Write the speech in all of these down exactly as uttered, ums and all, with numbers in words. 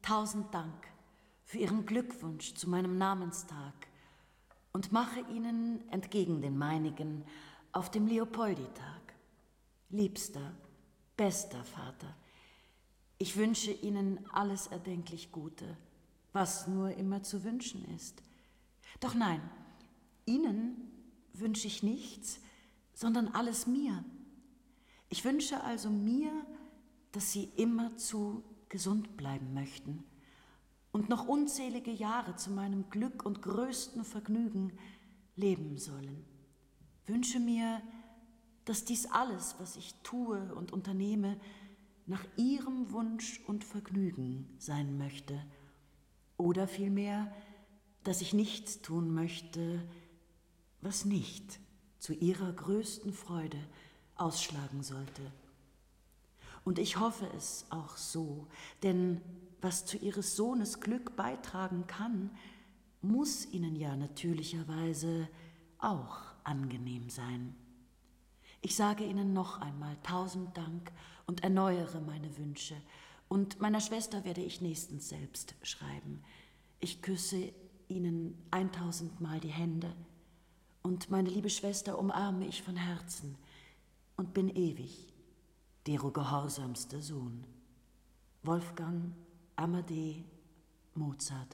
tausend Dank für Ihren Glückwunsch zu meinem Namenstag und mache Ihnen entgegen den meinigen auf dem Leopolditag. Liebster, bester Vater, ich wünsche Ihnen alles erdenklich Gute, was nur immer zu wünschen ist. Doch nein, Ihnen wünsche ich nichts, sondern alles mir. Ich wünsche also mir, dass Sie immerzu gesund bleiben möchten und noch unzählige Jahre zu meinem Glück und größten Vergnügen leben sollen. Wünsche mir, dass dies alles, was ich tue und unternehme, nach Ihrem Wunsch und Vergnügen sein möchte. Oder vielmehr, dass ich nichts tun möchte, was nicht zu Ihrer größten Freude ausschlagen sollte. Und ich hoffe es auch so, denn was zu Ihres Sohnes Glück beitragen kann, muss Ihnen ja natürlicherweise auch angenehm sein. Ich sage Ihnen noch einmal tausend Dank und erneuere meine Wünsche. Und meiner Schwester werde ich nächstens selbst schreiben. Ich küsse Ihnen eintausendmal die Hände und meine liebe Schwester umarme ich von Herzen und bin ewig dero gehorsamster Sohn. Wolfgang Amadee Mozart.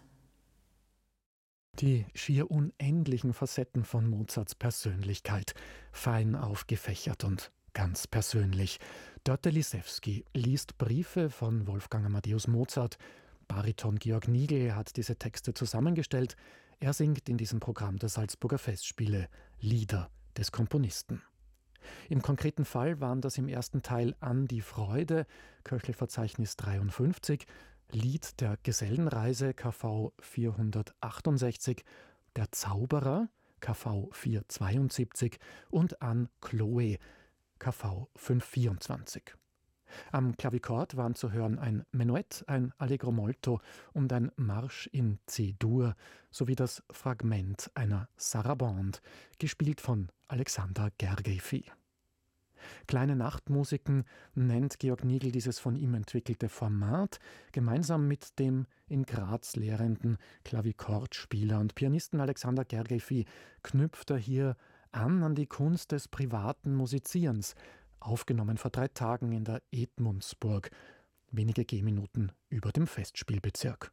Die schier unendlichen Facetten von Mozarts Persönlichkeit, fein aufgefächert und ganz persönlich. Dörte Lisewski liest Briefe von Wolfgang Amadeus Mozart. Bariton Georg Nigl hat diese Texte zusammengestellt. Er singt in diesem Programm der Salzburger Festspiele Lieder des Komponisten. Im konkreten Fall waren das im ersten Teil An die Freude, Köchelverzeichnis dreiundfünfzig, Lied der Gesellenreise K V vierhundertachtundsechzig, Der Zauberer K V vierhundertzweiundsiebzig und An Chloe K V fünfhundertvierundzwanzig. Am Klavichord waren zu hören ein Menuett, ein Allegro molto und ein Marsch in C-Dur sowie das Fragment einer Sarabande, gespielt von Alexander Gergiev. Kleine Nachtmusiken nennt Georg Nigl dieses von ihm entwickelte Format, gemeinsam mit dem in Graz lehrenden Klavichordspieler und Pianisten Alexander Gergiev knüpft er hier an an die Kunst des privaten Musizierens, aufgenommen vor drei Tagen in der Edmundsburg, wenige Gehminuten über dem Festspielbezirk.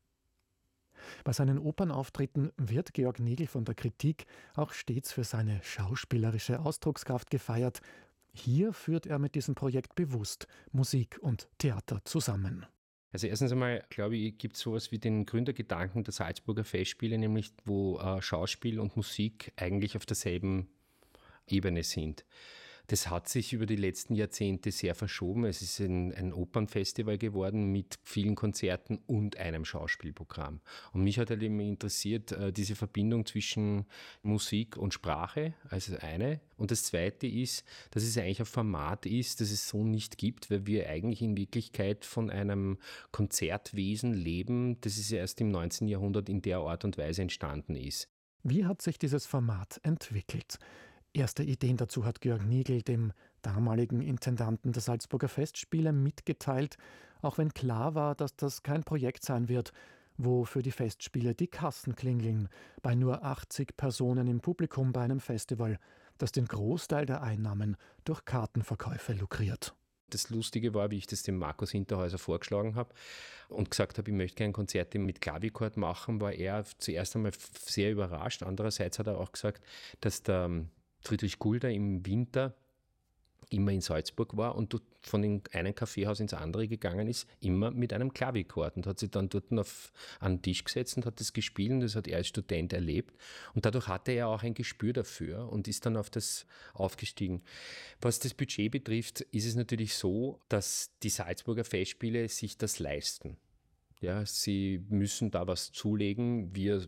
Bei seinen Opernauftritten wird Georg Nigl von der Kritik auch stets für seine schauspielerische Ausdruckskraft gefeiert. Hier führt er mit diesem Projekt bewusst Musik und Theater zusammen. Also erstens einmal, glaube ich, gibt es sowas wie den Gründergedanken der Salzburger Festspiele, nämlich wo äh, Schauspiel und Musik eigentlich auf derselben Ebene sind. Das hat sich über die letzten Jahrzehnte sehr verschoben. Es ist ein, ein Opernfestival geworden mit vielen Konzerten und einem Schauspielprogramm. Und mich hat halt immer interessiert, diese Verbindung zwischen Musik und Sprache, also eine. Und das Zweite ist, dass es eigentlich ein Format ist, das es so nicht gibt, weil wir eigentlich in Wirklichkeit von einem Konzertwesen leben, das es erst im neunzehnten Jahrhundert in der Art und Weise entstanden ist. Wie hat sich dieses Format entwickelt? Erste Ideen dazu hat Georg Nigl dem damaligen Intendanten der Salzburger Festspiele mitgeteilt, auch wenn klar war, dass das kein Projekt sein wird, wo für die Festspiele die Kassen klingeln, bei nur achtzig Personen im Publikum bei einem Festival, das den Großteil der Einnahmen durch Kartenverkäufe lukriert. Das Lustige war, wie ich das dem Markus Hinterhäuser vorgeschlagen habe und gesagt habe, ich möchte gerne Konzerte mit Klavichord machen, war er zuerst einmal sehr überrascht. Andererseits hat er auch gesagt, dass der Friedrich Gulda im Winter immer in Salzburg war und dort von dem einen Kaffeehaus ins andere gegangen ist, immer mit einem Klavichord und hat sich dann dort auf einen Tisch gesetzt und hat das gespielt und das hat er als Student erlebt und dadurch hatte er auch ein Gespür dafür und ist dann auf das aufgestiegen. Was das Budget betrifft, ist es natürlich so, dass die Salzburger Festspiele sich das leisten. Ja, sie müssen da was zulegen. Wir,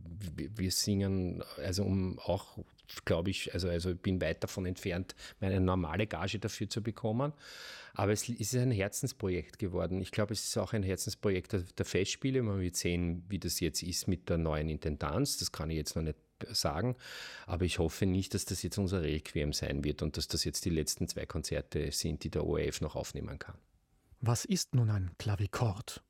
wir singen, also um auch, glaube ich, also, also ich bin weit davon entfernt, meine normale Gage dafür zu bekommen. Aber es ist ein Herzensprojekt geworden. Ich glaube, es ist auch ein Herzensprojekt der, der Festspiele. Man wird sehen, wie das jetzt ist mit der neuen Intendanz. Das kann ich jetzt noch nicht sagen. Aber ich hoffe nicht, dass das jetzt unser Requiem sein wird und dass das jetzt die letzten zwei Konzerte sind, die der O R F noch aufnehmen kann. Was ist nun ein Klavichord?